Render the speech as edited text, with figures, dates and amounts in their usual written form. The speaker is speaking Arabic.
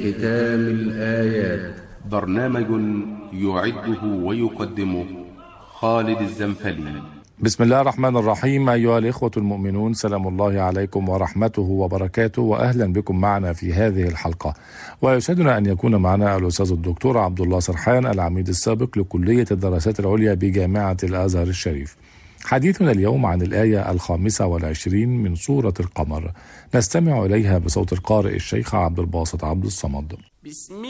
ختام الآيات. برنامج يعده ويقدمه خالد الزنفلي. بسم الله الرحمن الرحيم. أيها الإخوة المؤمنون، سلام الله عليكم ورحمته وبركاته، وأهلا بكم معنا في هذه الحلقة. ويسعدنا أن يكون معنا الأستاذ الدكتور عبد الله سرحان، العميد السابق لكلية الدراسات العليا بجامعة الأزهر الشريف. حديثنا اليوم عن الآية 25 من سورة القمر، نستمع إليها بصوت القارئ الشيخ عبد الباسط عبد الصمد. بسم